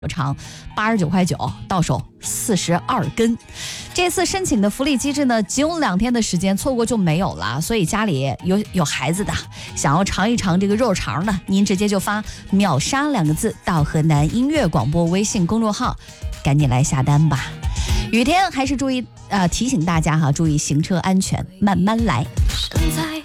长89.9块，到手42根。这次申请的福利机制呢，仅有2天的时间，错过就没有了。所以家里有孩子的，想要尝一尝这个肉肠的，您直接就发秒杀2个字到河南音乐广播微信公众号，赶紧来下单吧。雨天还是注意提醒大家哈，注意行车安全，慢慢来。